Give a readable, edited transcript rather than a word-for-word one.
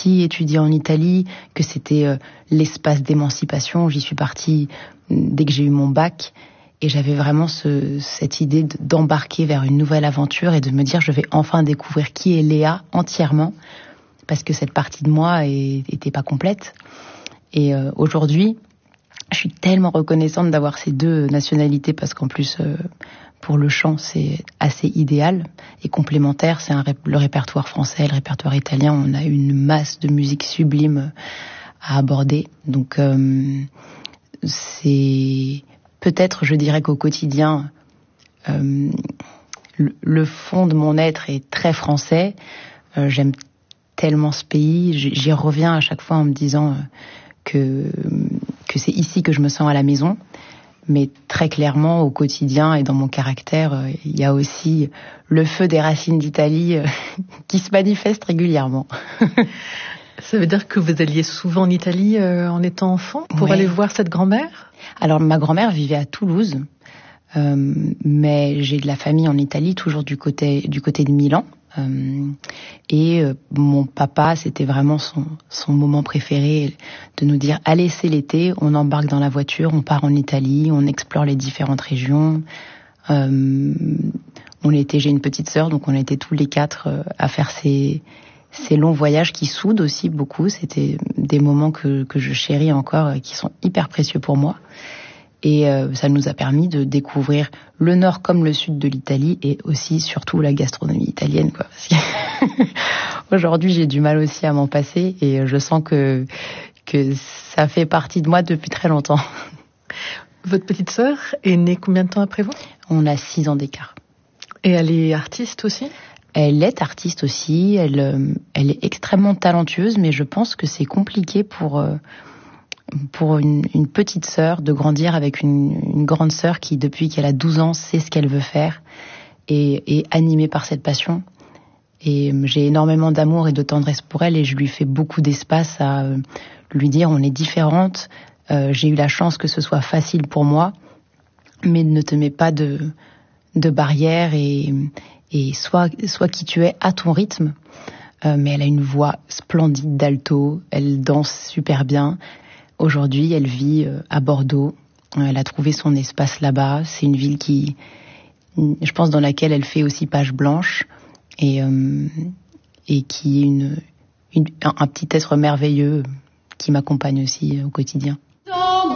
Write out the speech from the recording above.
partie étudier en Italie, que c'était l'espace d'émancipation. J'y suis partie dès que j'ai eu mon bac. Et j'avais vraiment cette idée d'embarquer vers une nouvelle aventure et de me dire je vais enfin découvrir qui est Léa entièrement, parce que cette partie de moi était pas complète. Et aujourd'hui, je suis tellement reconnaissante d'avoir ces deux nationalités, parce qu'en plus, pour le chant, c'est assez idéal et complémentaire. C'est le répertoire français, le répertoire italien. On a une masse de musique sublime à aborder. Donc, c'est... Peut-être, je dirais qu'au quotidien, le fond de mon être est très français. J'aime tellement ce pays. J'y reviens à chaque fois en me disant que c'est ici que je me sens à la maison. Mais très clairement, au quotidien et dans mon caractère, il y a aussi le feu des racines d'Italie qui se manifeste régulièrement. Ça veut dire que vous alliez souvent en Italie en étant enfant pour aller voir cette grand-mère ? Alors, ma grand-mère vivait à Toulouse, mais j'ai de la famille en Italie, toujours du côté de Milan. Et mon papa, c'était vraiment son moment préféré de nous dire « Allez, c'est l'été, on embarque dans la voiture, on part en Italie, on explore les différentes régions. » J'ai une petite sœur, donc on était tous les quatre à faire ces longs voyages qui soudent aussi beaucoup. C'était des moments que je chéris encore, qui sont hyper précieux pour moi. Et ça nous a permis de découvrir le nord comme le sud de l'Italie, et aussi surtout la gastronomie italienne, quoi. Parce que aujourd'hui, j'ai du mal aussi à m'en passer, et je sens que ça fait partie de moi depuis très longtemps. Votre petite sœur est née combien de temps après vous ? On a 6 ans d'écart. Et elle est artiste aussi ? Elle est artiste aussi, elle est extrêmement talentueuse, mais je pense que c'est compliqué pour une petite sœur de grandir avec une grande sœur qui, depuis qu'elle a 12 ans, sait ce qu'elle veut faire et est animée par cette passion. Et j'ai énormément d'amour et de tendresse pour elle, et je lui fais beaucoup d'espace à lui dire on est différentes. J'ai eu la chance que ce soit facile pour moi, mais ne te mets pas de barrières et sois qui tu es à ton rythme. Mais elle a une voix splendide d'alto, elle danse super bien. Aujourd'hui, elle vit à Bordeaux. Elle a trouvé son espace là-bas. C'est une ville je pense, dans laquelle elle fait aussi page blanche, et qui est un petit être merveilleux qui m'accompagne aussi au quotidien.